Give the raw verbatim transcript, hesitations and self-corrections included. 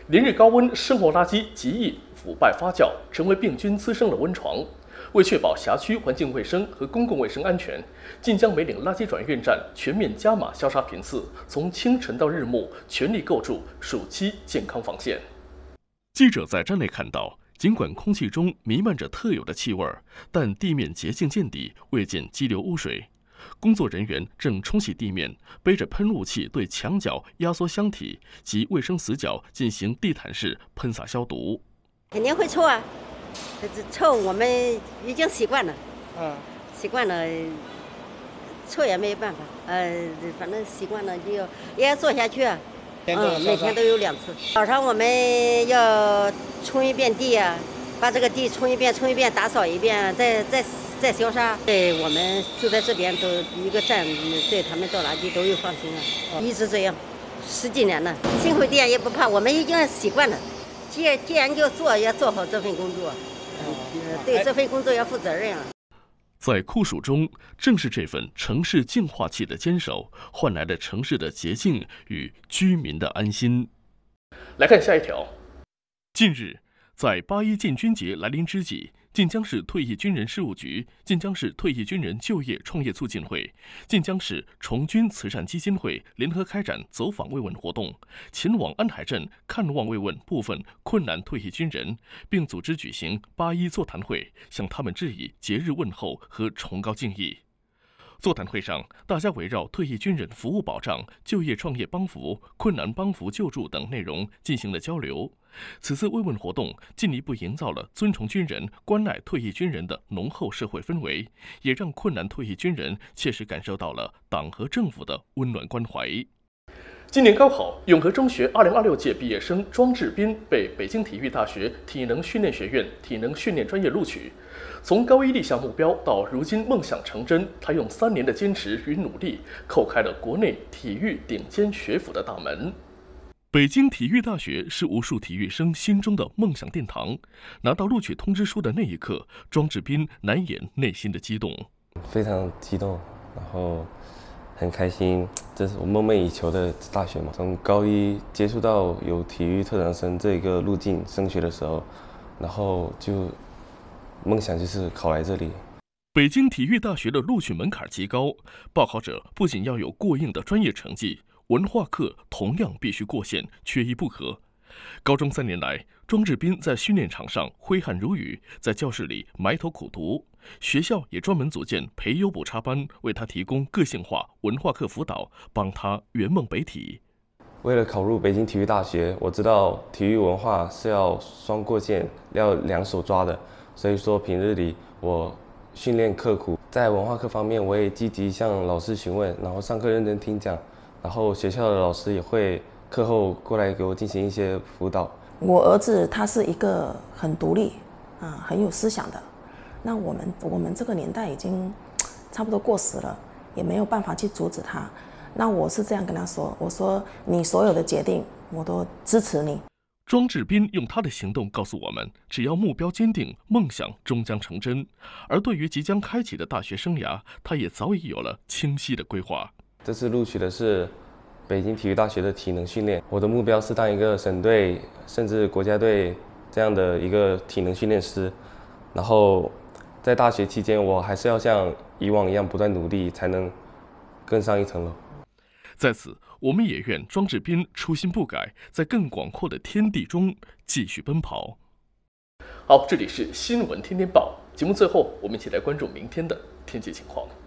连日高温，生活垃圾极易腐败发酵，成为病菌滋生的温床。为确保辖区环境卫生和公共卫生安全，晋江梅岭垃圾转运站全面加码消杀频次，从清晨到日暮，全力构筑暑期健康防线。记者在站内看到，尽管空气中弥漫着特有的气味，但地面洁净见底，未见激流污水。工作人员正冲洗地面，背着喷雾器对墙角、压缩箱体及卫生死角进行地毯式喷洒消毒。 肯定会臭啊！这臭我们已经习惯了，嗯，习惯了，臭也没办法，呃，反正习惯了就要也要做下去啊。嗯，每天都有两次。早上我们要冲一遍地啊，把这个地冲一遍，冲一遍，打扫一遍，再再再消杀。对，我们就在这边都一个站，对他们倒垃圾都有放心啊，一直这样，十几年了，辛苦点也不怕，我们已经习惯了。既然既然就做，要做好这份工作，嗯，对这份工作要负责任啊。 在酷暑中，正是这份城市净化器的坚守，换来了城市的洁净与居民的安心。来看下一条。近日，在八一建军节来临之际，晋江市退役军人事务局、晋江市退役军人就业创业促进会、晋江市重军慈善基金会联合开展走访慰问活动，前往安海镇看望慰问部分困难退役军人，并组织举行八一座谈会，向他们致以节日问候和崇高敬意。座谈会上，大家围绕退役军人服务保障、就业创业帮扶、困难帮扶救助等内容进行了交流。此次慰问活动进一步营造了尊崇军人、关爱退役军人的浓厚社会氛围，也让困难退役军人切实感受到了党和政府的温暖关怀。今年高考，永和中学二零二六届毕业生庄志斌被北京体育大学体能训练学院体能训练专业录取。从高一立下目标到如今梦想成真，他用三年的坚持与努力，叩开了国内体育顶尖学府的大门。北京体育大学是无数体育生心中的梦想殿堂。拿到录取通知书的那一刻，庄志斌难掩内心的激动， 非常激动，然后很开心，这是我梦寐以求的大学嘛。从高一接触到有体育特长生这个路径升学的时候，然后就梦想就是考来这里。 北京体育大学的录取门槛极高，报考者不仅要有过硬的专业成绩，文化课同样必须过线，缺一不可。高中三年来，庄志斌在训练场上挥汗如雨，在教室里埋头苦读。学校也专门组建培优补差班，为他提供个性化文化课辅导，帮他圆梦北体。 为了考入北京体育大学，我知道体育文化是要双过线，要两手抓的，所以说平日里我训练刻苦，在文化课方面我也积极向老师询问，然后上课认真听讲，然后学校的老师也会课后过来给我进行一些辅导。 我儿子他是一个很独立啊，很有思想的。那我们我们这个年代已经差不多过时了，也没有办法去阻止他。那我是这样跟他说，我说你所有的决定我都支持你。 庄志斌用他的行动告诉我们，只要目标坚定，梦想终将成真。而对于即将开启的大学生涯，他也早已有了清晰的规划。 这次录取的是北京体育大学的体能训练，我的目标是当一个省队甚至国家队这样的一个体能训练师。然后在大学期间，我还是要像以往一样不断努力，才能更上一层楼。 在此，我们也愿庄志斌初心不改，在更广阔的天地中继续奔跑。好，这里是新闻天天报节目，最后我们一起来关注明天的天气情况。